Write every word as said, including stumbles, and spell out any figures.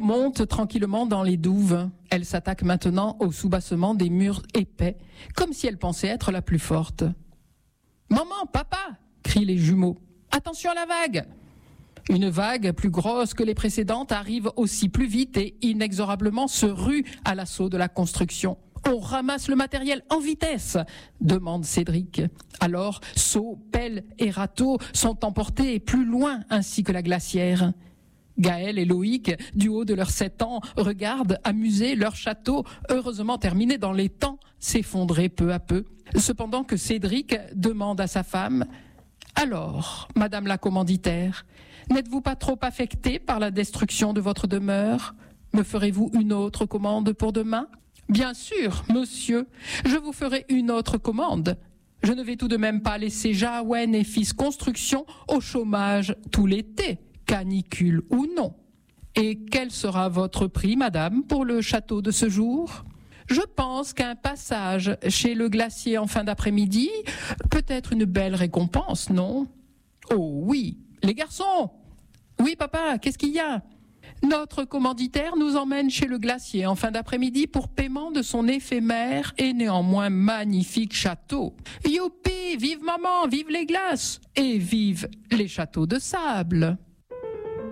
monte tranquillement dans les douves. Elle s'attaque maintenant au soubassement des murs épais, comme si elle pensait être la plus forte. « Maman, papa !» crient les jumeaux. « Attention à la vague !» Une vague plus grosse que les précédentes arrive aussi plus vite et inexorablement se rue à l'assaut de la construction. « On ramasse le matériel en vitesse !» demande Cédric. Alors, seaux, pelles et râteaux sont emportés plus loin ainsi que la glacière. Gaël et Loïc, du haut de leurs sept ans, regardent amusés leur château, heureusement terminé dans les temps, s'effondrer peu à peu. Cependant que Cédric demande à sa femme « Alors, madame la commanditaire, n'êtes-vous pas trop affectée par la destruction de votre demeure ? Me ferez-vous une autre commande pour demain ? » « Bien sûr, monsieur, je vous ferai une autre commande. Je ne vais tout de même pas laisser Jahouen et Fils Construction au chômage tout l'été, canicule ou non. Et quel sera votre prix, madame, pour le château de ce jour ? Je pense qu'un passage chez le glacier en fin d'après-midi peut être une belle récompense, non ? Oh oui, les garçons ! Oui, papa, qu'est-ce qu'il y a ? Notre commanditaire nous emmène chez le glacier en fin d'après-midi pour paiement de son éphémère et néanmoins magnifique château. Youpi, vive maman, vive les glaces et vive les châteaux de sable.